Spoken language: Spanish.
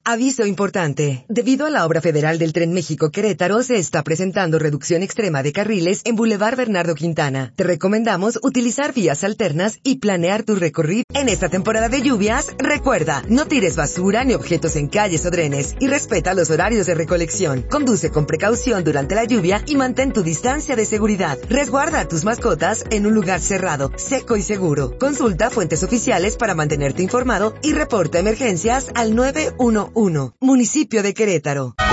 Aviso importante. Debido a la obra federal del Tren México-Querétaro, se está presentando reducción extrema de carriles en Boulevard Bernardo Quintana. Te recomendamos utilizar vías alternas y planear tu recorrido. En esta temporada de lluvias, recuerda, no tires basura ni objetos en calles o drenes y respeta los horarios de recolección. Conduce con precaución durante la lluvia y mantén tu distancia de seguridad. Resguarda a tus mascotas en un lugar cerrado, seco y seguro. Consulta fuentes oficiales para mantenerte informado y reporta emergencias al 911. Municipio de Querétaro.